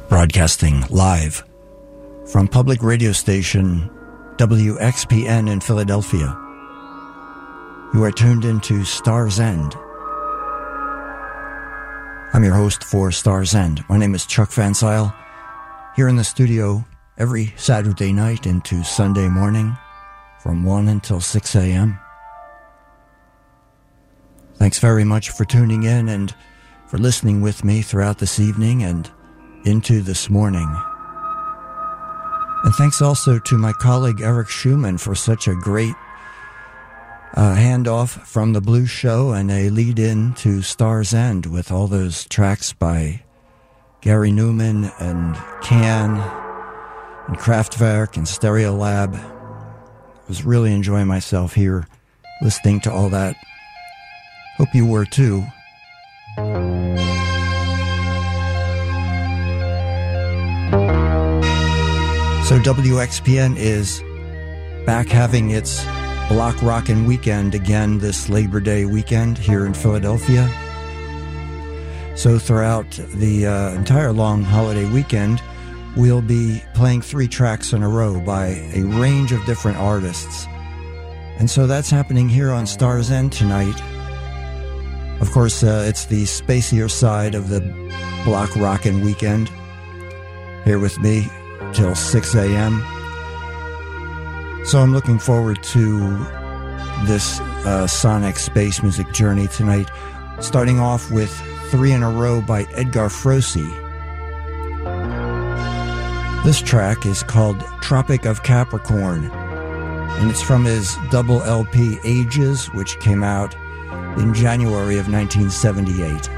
Broadcasting live from public radio station WXPN in Philadelphia. You are tuned into Star's End. I'm your host for Star's End. My name is Chuck Van Sile, here in the studio every Saturday night into Sunday morning from 1 until 6 a.m. Thanks very much for tuning in and for listening with me throughout this evening and into this morning. And thanks also to my colleague Eric Schumann for such a great handoff from the Blues Show and a lead-in to Star's End with all those tracks by Gary Newman and Can and Kraftwerk and Stereolab. I was really enjoying myself here listening to all that. Hope you were too. So WXPN is back having its Block Rockin' Weekend again this Labor Day weekend here in Philadelphia. So throughout the entire long holiday weekend, we'll be playing 3 tracks in a row by a range of different artists. And so that's happening here on Star's End tonight. Of course, it's the spacier side of the Block Rockin' Weekend. Here with me till 6 a.m. So I'm looking forward to this sonic space music journey tonight, starting off with 3 in a row by Edgar Froese. This track is called Tropic of Capricorn, and it's from his double LP Ages, which came out in January of 1978.